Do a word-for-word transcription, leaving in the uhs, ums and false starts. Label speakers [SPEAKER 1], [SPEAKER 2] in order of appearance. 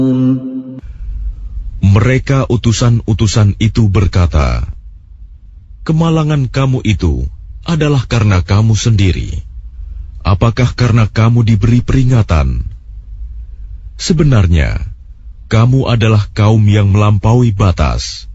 [SPEAKER 1] Mereka utusan-utusan itu berkata, "Kemalangan kamu itu adalah karena kamu sendiri. Apakah karena kamu diberi peringatan? Sebenarnya, kamu adalah kaum yang melampaui batas.